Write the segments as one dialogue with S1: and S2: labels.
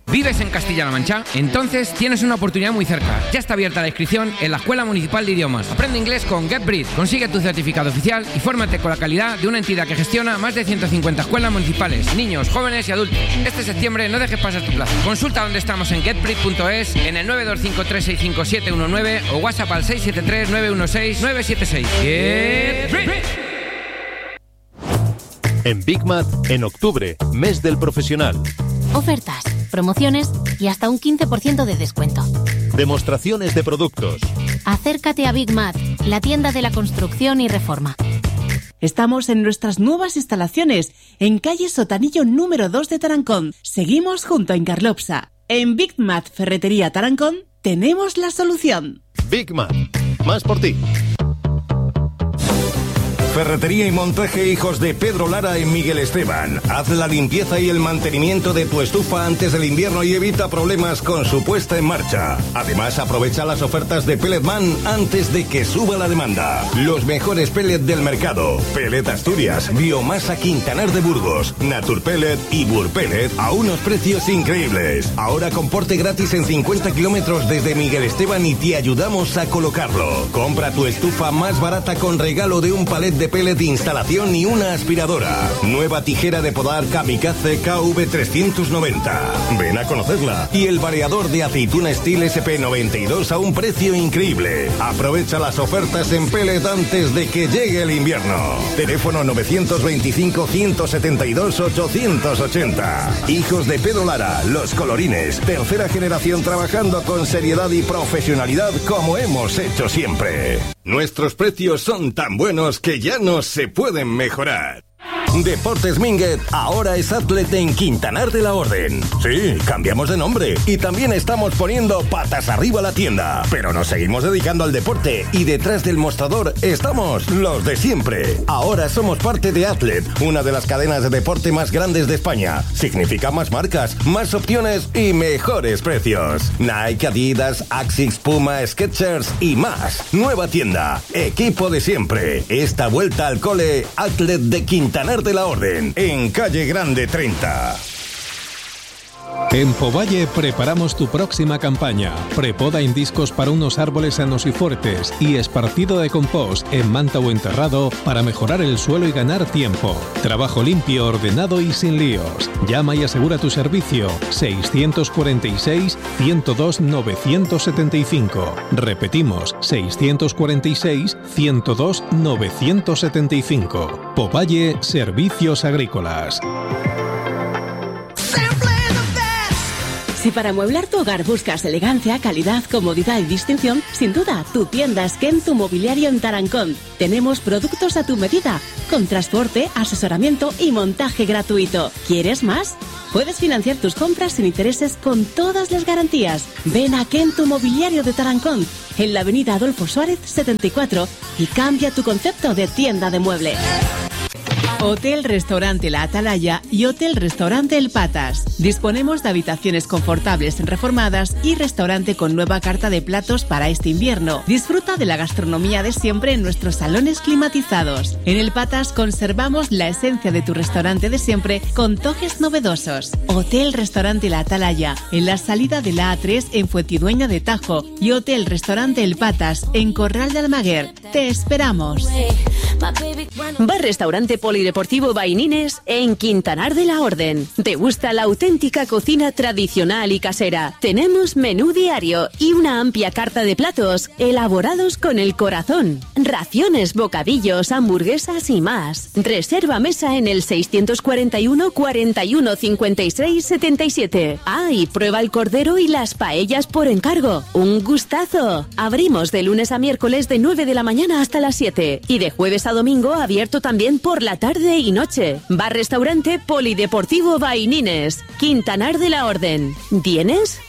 S1: ¿Vives en Castilla-La Mancha? Entonces tienes una oportunidad muy cerca. Ya está abierta la inscripción en la Escuela Municipal de Idiomas. Aprende inglés con GetBreed. Consigue tu certificado oficial y fórmate con la calidad de una entidad que gestiona más de 150 escuelas municipales, niños, jóvenes y adultos. Este septiembre no dejes pasar tu plaza. Consulta dónde estamos en getbreed.es, en el 925365719 o WhatsApp al 673916976. GetBreed.
S2: En Big Mat, en octubre, mes del profesional.
S3: Ofertas, promociones y hasta un 15% de descuento.
S2: Demostraciones de productos.
S3: Acércate a Big Mat, la tienda de la construcción y reforma.
S4: Estamos en nuestras nuevas instalaciones, en calle Sotanillo número 2 de Tarancón. Seguimos junto a Incarlopsa. En Big Mat Ferretería Tarancón tenemos la solución.
S2: Big Mat, más por ti.
S5: Ferretería y montaje Hijos de Pedro Lara en Miguel Esteban. Haz la limpieza y el mantenimiento de tu estufa antes del invierno y evita problemas con su puesta en marcha. Además, aprovecha las ofertas de Pelletman antes de que suba la demanda. Los mejores pellets del mercado. Pellet Asturias, Biomasa Quintanar de Burgos, Naturpellet y Burpellet a unos precios increíbles. Ahora con porte gratis en 50 kilómetros desde Miguel Esteban y te ayudamos a colocarlo. Compra tu estufa más barata con regalo de un palet de pellet de instalación y una aspiradora. Nueva tijera de podar Kamikaze KV390. Ven a conocerla. Y el variador de aceituna Steel SP92 a un precio increíble. Aprovecha las ofertas en pellet antes de que llegue el invierno. Teléfono 925-172-880. Hijos de Pedro Lara, los colorines. Tercera generación trabajando con seriedad y profesionalidad como hemos hecho siempre. Nuestros precios son tan buenos que ya no se pueden mejorar. Deportes Minguet ahora es Atlet en Quintanar de la Orden. Sí, cambiamos de nombre y también estamos poniendo patas arriba la tienda. Pero nos seguimos dedicando al deporte y detrás del mostrador estamos los de siempre. Ahora somos parte de Atlet, una de las cadenas de deporte más grandes de España. Significa más marcas, más opciones y mejores precios. Nike, Adidas, Asics, Puma, Skechers y más. Nueva tienda, equipo de siempre. Esta vuelta al cole, Atlet de Quintanar de la Orden, en Calle Grande 30.
S6: En Povalle preparamos tu próxima campaña. Prepoda en discos para unos árboles sanos y fuertes y esparcido de compost en manta o enterrado para mejorar el suelo y ganar tiempo. Trabajo limpio, ordenado y sin líos. Llama y asegura tu servicio. 646-102-975. Repetimos, 646-102-975. Povalle Servicios Agrícolas.
S4: Si para amueblar tu hogar buscas elegancia, calidad, comodidad y distinción, sin duda, tu tienda Esquem Tu Mobiliario en Tarancón. Tenemos productos a tu medida, con transporte, asesoramiento y montaje gratuito. ¿Quieres más? Puedes financiar tus compras sin intereses con todas las garantías. Ven a Esquem Tu Mobiliario de Tarancón, en la avenida Adolfo Suárez 74, y cambia tu concepto de tienda de muebles. Hotel Restaurante La Atalaya y Hotel Restaurante El Patas. Disponemos de habitaciones confortables reformadas y restaurante con nueva carta de platos para este invierno. Disfruta de la gastronomía de siempre en nuestros salones climatizados. En El Patas conservamos la esencia de tu restaurante de siempre con toques novedosos. Hotel Restaurante La Atalaya, en la salida de la A3 en Fuentidueña de Tajo, y Hotel Restaurante El Patas en Corral de Almaguer. Te esperamos.
S7: Bar Restaurante Polideportivo Vainines en Quintanar de la Orden. ¿Te gusta la auténtica cocina tradicional y casera? Tenemos menú diario y una amplia carta de platos elaborados con el corazón. Raciones, bocadillos, hamburguesas y más. Reserva mesa en el 641 41 56 77. Y prueba el cordero y las paellas por encargo. ¡Un gustazo! Abrimos de lunes a miércoles de 9 de la mañana hasta las 7 y de jueves a domingo abierto también por la tarde y noche. Bar Restaurante Polideportivo Vainines, Quintanar de la Orden. ¿Tienes?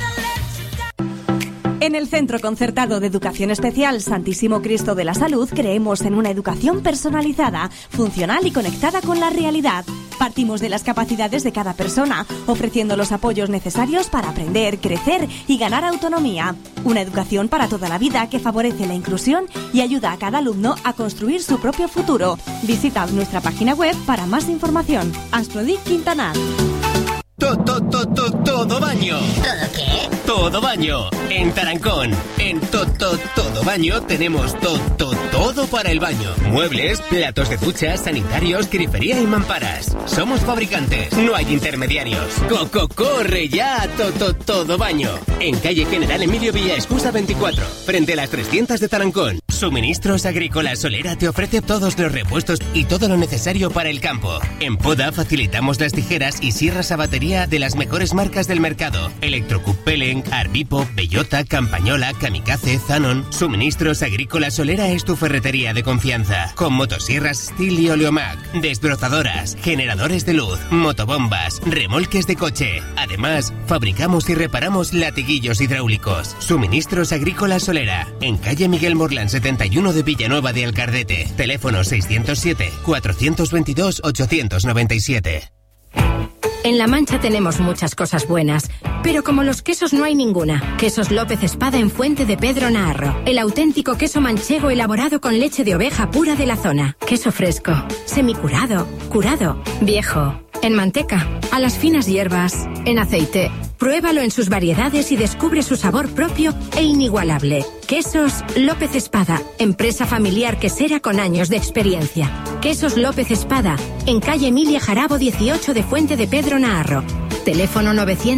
S8: En el Centro Concertado de Educación Especial Santísimo Cristo de la Salud creemos en una educación personalizada, funcional y conectada con la realidad. Partimos de las capacidades de cada persona, ofreciendo los apoyos necesarios para aprender, crecer y ganar autonomía. Una educación para toda la vida que favorece la inclusión y ayuda a cada alumno a construir su propio futuro. Visita nuestra página web para más información. Asprodic Quintanar.
S9: Todo baño.
S10: ¿Todo qué?
S9: Todo baño. En Tarancón. En Todo baño tenemos todo para el baño. Muebles, platos de ducha, sanitarios, grifería y mamparas. Somos fabricantes, no hay intermediarios. Corre ya a Todo baño. En calle General Emilio Villaescusa 24, frente a las 300 de Tarancón. Suministros Agrícola Solera te ofrece todos los repuestos y todo lo necesario para el campo. En Poda facilitamos las tijeras y sierras a batería de las mejores marcas del mercado. Electrocup Peleng, Arbipo, Bellota, Campañola, Kamikaze, Zanon. Suministros Agrícola Solera es tu ferretería de confianza. Con motosierras Stihl y Oleomac, desbrozadoras, generadores de luz, motobombas, remolques de coche. Además, fabricamos y reparamos latiguillos hidráulicos. Suministros Agrícola Solera, en calle Miguel Morlán 71 de Villanueva de Alcardete. Teléfono 607 422 897.
S11: En La Mancha tenemos muchas cosas buenas, pero como los quesos no hay ninguna. Quesos López Espada en Fuente de Pedro Naharro. El auténtico queso manchego elaborado con leche de oveja pura de la zona. Queso fresco, semicurado, curado, viejo, en manteca, a las finas hierbas, en aceite. Pruébalo en sus variedades y descubre su sabor propio e inigualable. Quesos López Espada, empresa familiar quesera con años de experiencia. Quesos López Espada, en calle Emilia Jarabo 18 de Fuente de Pedro Naharro. Teléfono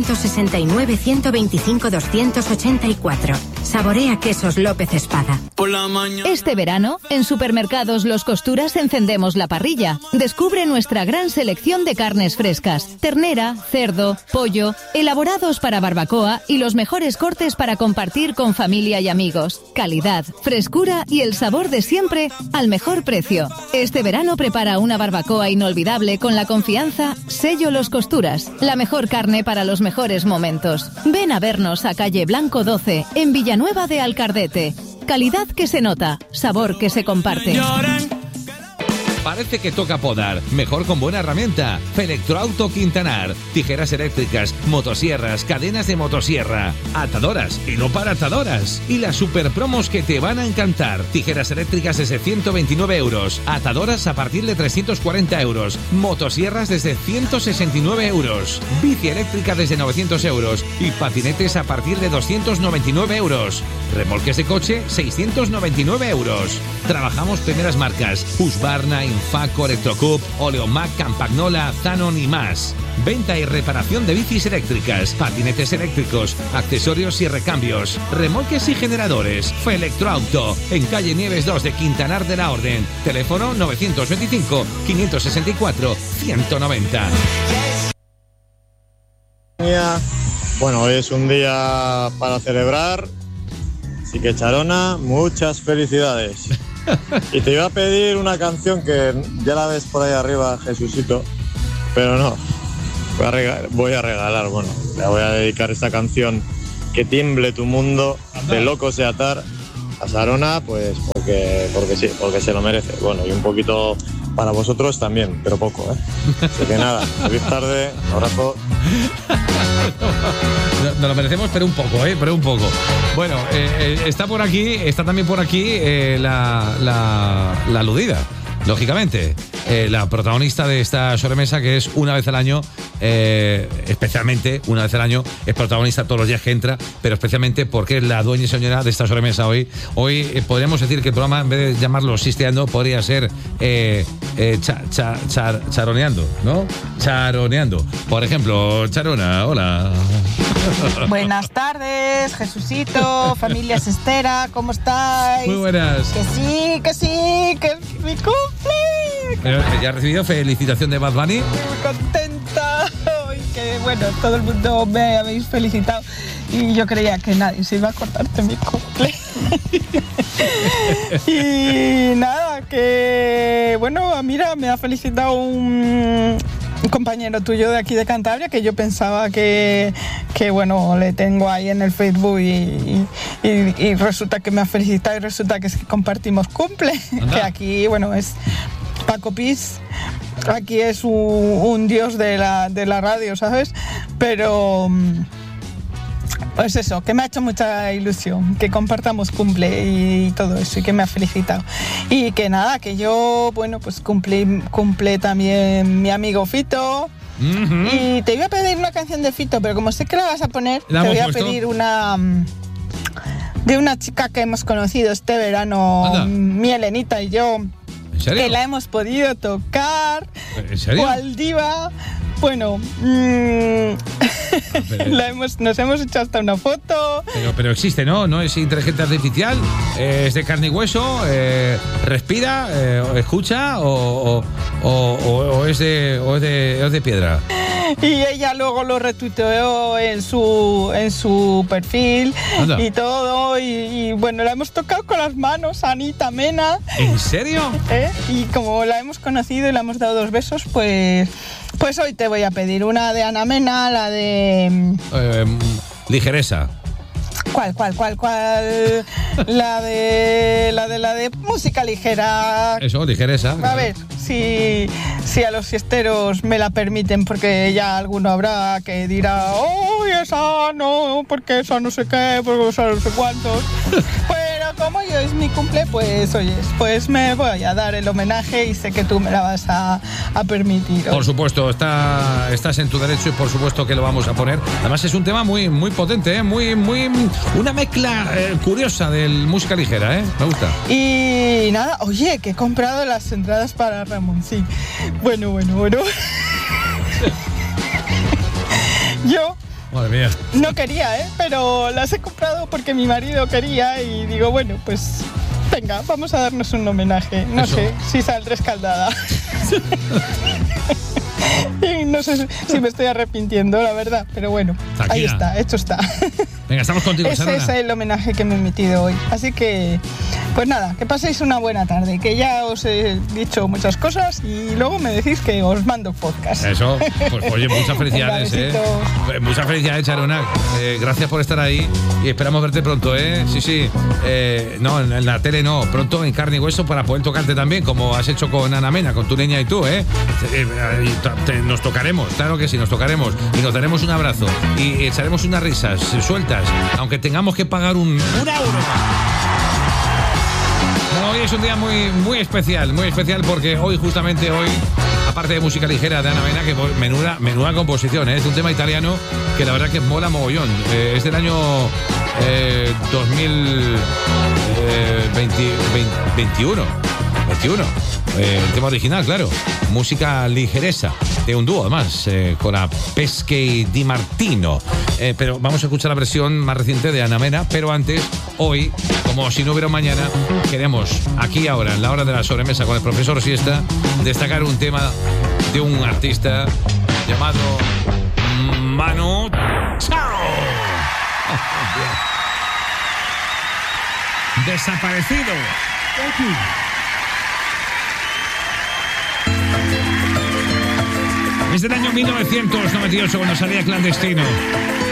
S11: 969-125-284. Saborea Quesos López Espada.
S12: Este verano, en Supermercados Los Costuras encendemos la parrilla. Descubre nuestra gran selección de carnes frescas. Ternera, cerdo, pollo, elaborados para barbacoa y los mejores cortes para compartir con familia y amigos. Calidad, frescura y el sabor de siempre al mejor precio. Este verano prepara una barbacoa inolvidable con la confianza Sello Los Costuras. La mejor carne para los mejores momentos. Ven a vernos a calle Blanco 12, en Villanueva de Alcardete. Calidad que se nota, sabor que se comparte.
S13: Parece que toca podar, mejor con buena herramienta. Felectroauto Quintanar. Tijeras eléctricas, motosierras, cadenas de motosierra, atadoras y no para atadoras. Y las super promos que te van a encantar. Tijeras eléctricas desde 129 euros, atadoras a partir de 340 euros, motosierras desde 169 euros, bici eléctrica desde 900 euros y patinetes a partir de 299 euros. Remolques de coche, 699 euros. Trabajamos primeras marcas, Husqvarna, Infaco, Electrocup, Oleomac, Campagnola, Zanon y más. Venta y reparación de bicis eléctricas, patinetes eléctricos, accesorios y recambios, remolques y generadores. Felectroauto, en calle Nieves 2 de Quintanar de la Orden. Teléfono 925-564-190.
S14: Bueno, hoy es un día para celebrar, así que Charona, muchas felicidades. Y te iba a pedir una canción que ya la ves por ahí arriba, Jesucito, pero no, voy a regalar, bueno, le voy a dedicar esta canción, Que tiemble tu mundo, de Locos de Atar, a Charona, pues porque sí, porque se lo merece. Bueno, y un poquito para vosotros también, pero poco, ¿eh? Así que nada, feliz tarde, un abrazo.
S13: Nos lo merecemos, pero un poco, pero un poco. Bueno, está también por aquí la aludida, lógicamente. La protagonista de esta sobremesa, que es una vez al año, especialmente una vez al año, es protagonista todos los días que entra, pero especialmente porque es la dueña y señora de esta sobremesa hoy. Hoy podríamos decir que el programa, en vez de llamarlo Sisteando, podría ser charoneando, ¿no? Charoneando. Por ejemplo, Charona, hola.
S15: Buenas tardes, Jesucito, familia Sestera, ¿cómo estáis?
S13: Muy buenas.
S15: Que sí, que es mi cumple.
S13: ¿Ya has recibido felicitación de Bad Bunny?
S15: Muy contenta. Y que bueno, todo el mundo me habéis felicitado. Y yo creía que nadie se iba a acordar de mi cumple. Y nada, que bueno, mira, me ha felicitado un compañero tuyo de aquí de Cantabria, que yo pensaba que bueno, le tengo ahí en el Facebook y resulta que me ha felicitado y resulta que compartimos cumple. Que aquí, bueno, es Paco Pis, aquí es un dios de la radio, ¿sabes? Pero pues eso, que me ha hecho mucha ilusión que compartamos cumple y todo eso, y que me ha felicitado. Y que nada, que yo, bueno, pues cumple también mi amigo Fito, Y te iba a pedir una canción de Fito, pero como sé que la vas a poner, te voy a pedir una de una chica que hemos conocido este verano, mi Elenita y yo.
S10: ¿En serio?
S15: Que la hemos podido tocar.
S10: ¿En serio?
S15: ¿Cuál diva? Bueno, nos hemos hecho hasta una foto.
S10: Pero existe, ¿no? No es inteligencia artificial, es de carne y hueso, respira, escucha o es de piedra.
S15: Y ella luego lo retuiteó en su perfil.
S10: Anda.
S15: Y todo. Y bueno, la hemos tocado con las manos, Anita Mena.
S10: ¿En serio?
S15: Y como la hemos conocido y le hemos dado 2 besos, pues hoy te voy a pedir una de Ana Mena, la de...
S10: Ligereza.
S15: ¿Cuál? La de música ligera.
S10: Eso, ligereza.
S15: A ver, si a los fiesteros me la permiten, porque ya alguno habrá que dirá, ¡oh, esa no! Porque esa no sé qué, porque esa no sé cuántos. Pero como hoy es mi cumple, pues oyes, pues me voy a dar el homenaje y sé que tú me la vas a permitir.
S10: Por supuesto, estás en tu derecho y por supuesto que lo vamos a poner. Además es un tema muy, muy potente, muy una mezcla curiosa de música ligera, me gusta.
S15: Y nada, oye, que he comprado las entradas para Ramoncín. Bueno. Yo
S10: madre mía.
S15: No quería, pero las he comprado porque mi marido quería y digo, bueno, pues venga, vamos a darnos un homenaje. No sé si saldré escaldada. Y no sé si me estoy arrepintiendo, la verdad, pero bueno,
S10: Tranquila.
S15: Ahí está, hecho está.
S10: Venga, estamos contigo,
S15: Ese es el homenaje que me he emitido hoy. Así que, pues nada, que paséis una buena tarde, que ya os he dicho muchas cosas y luego me decís que os mando podcast.
S10: Eso, pues oye, muchas felicidades, Muchas felicidades, Charona. Gracias por estar ahí y esperamos verte pronto, Sí. No, en la tele no, pronto en carne y hueso para poder tocarte también, como has hecho con Ana Mena, con tu niña y tú, nos tocaremos, claro que sí, nos tocaremos y nos daremos un abrazo y echaremos unas risas sueltas, aunque tengamos que pagar un euro. Bueno, hoy es un día muy, muy especial porque justamente hoy, aparte de música ligera de Ana Mena, que menuda composición, es un tema italiano que la verdad que mola mogollón, es del año 2021. El tema original, claro, música ligereza de un dúo además, con la Pesche Di Martino, pero vamos a escuchar la versión más reciente de Ana Mena, pero antes, hoy, como si no hubiera un mañana, queremos aquí ahora, en la hora de la sobremesa con el profesor Siesta, destacar un tema de un artista llamado Manu Chao. Desaparecido. Es del año 1998 cuando salía Clandestino.